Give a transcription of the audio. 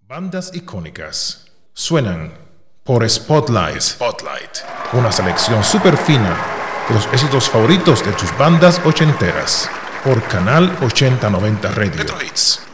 Bandas icónicas suenan por Spotlight. Una selección súper fina de los éxitos favoritos de tus bandas ochenteras por Canal 8090 Radio. Retro Hits.